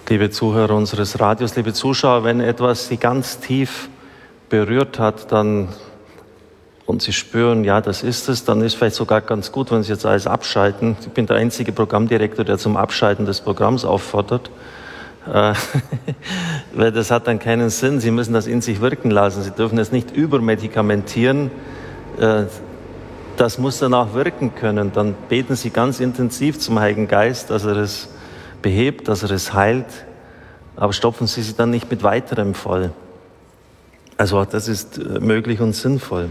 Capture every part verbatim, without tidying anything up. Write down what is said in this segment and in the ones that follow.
Liebe Zuhörer unseres Radios, liebe Zuschauer, wenn etwas Sie ganz tief berührt hat, dann und Sie spüren, ja, das ist es, dann ist vielleicht sogar ganz gut, wenn Sie jetzt alles abschalten. Ich bin der einzige Programmdirektor, der zum Abschalten des Programms auffordert, äh, weil das hat dann keinen Sinn. Sie müssen das in sich wirken lassen. Sie dürfen es nicht übermedikamentieren. Äh, das muss dann auch wirken können. Dann beten Sie ganz intensiv zum Heiligen Geist, dass er es behebt, dass er es heilt, aber stopfen Sie sie dann nicht mit weiterem voll. Also auch das ist möglich und sinnvoll.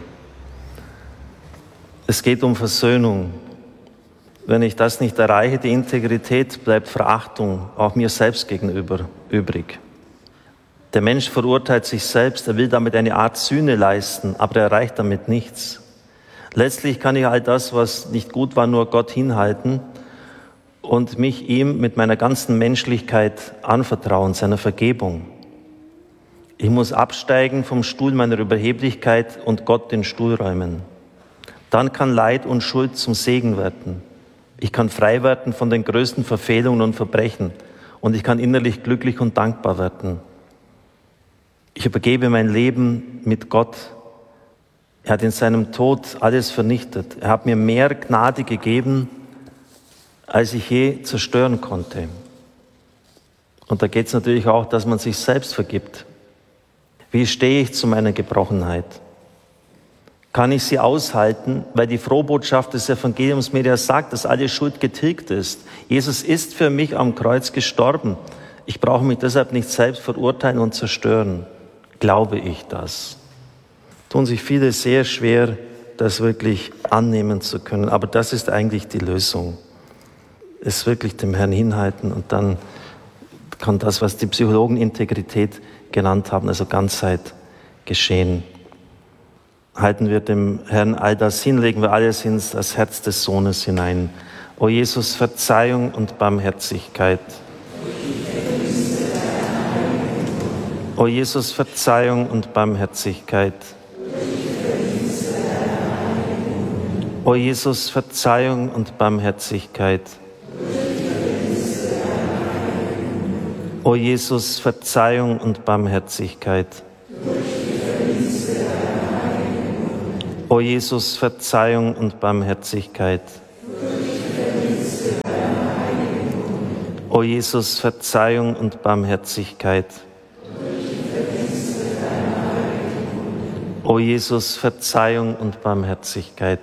Es geht um Versöhnung. Wenn ich das nicht erreiche, die Integrität, bleibt Verachtung, auch mir selbst gegenüber, übrig. Der Mensch verurteilt sich selbst, er will damit eine Art Sühne leisten, aber er erreicht damit nichts. Letztlich kann ich all das, was nicht gut war, nur Gott hinhalten und mich ihm mit meiner ganzen Menschlichkeit anvertrauen, seiner Vergebung. Ich muss absteigen vom Stuhl meiner Überheblichkeit und Gott den Stuhl räumen. Dann kann Leid und Schuld zum Segen werden. Ich kann frei werden von den größten Verfehlungen und Verbrechen und ich kann innerlich glücklich und dankbar werden. Ich übergebe mein Leben mit Gott. Er hat in seinem Tod alles vernichtet. Er hat mir mehr Gnade gegeben, als ich je zerstören konnte. Und da geht es natürlich auch, dass man sich selbst vergibt. Wie stehe ich zu meiner Gebrochenheit? Kann ich sie aushalten, weil die Frohbotschaft des Evangeliums mir ja sagt, dass alle Schuld getilgt ist. Jesus ist für mich am Kreuz gestorben. Ich brauche mich deshalb nicht selbst verurteilen und zerstören. Glaube ich das? Tun sich viele sehr schwer, das wirklich annehmen zu können. Aber das ist eigentlich die Lösung. Es wirklich dem Herrn hinhalten und dann kann das, was die Psychologen Integrität genannt haben, also Ganzheit, geschehen. Halten wir dem Herrn all das hin, legen wir alles in das Herz des Sohnes hinein. O Jesus, Verzeihung und Barmherzigkeit. O Jesus, Verzeihung und Barmherzigkeit. O Jesus, Verzeihung und Barmherzigkeit. O Jesus, Verzeihung und Barmherzigkeit. O Jesus, Verzeihung und Barmherzigkeit. O Jesus, Verzeihung und Barmherzigkeit. O Jesus, Verzeihung und Barmherzigkeit.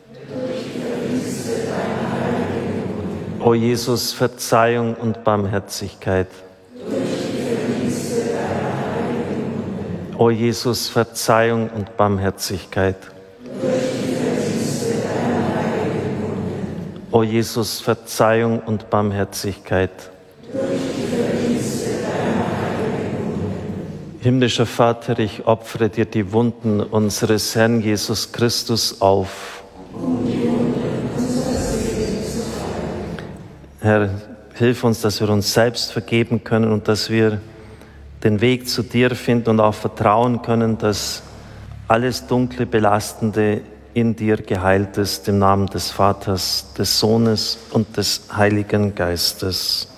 O Jesus, Verzeihung und Barmherzigkeit. O Jesus, Verzeihung und Barmherzigkeit. O Jesus, Verzeihung und Barmherzigkeit. Himmlischer Vater, ich opfere dir die Wunden unseres Herrn Jesus Christus auf. Herr, hilf uns, dass wir uns selbst vergeben können und dass wir den Weg zu dir finden und auch vertrauen können, dass alles Dunkle, Belastende in dir geheilt ist, im Namen des Vaters, des Sohnes und des Heiligen Geistes.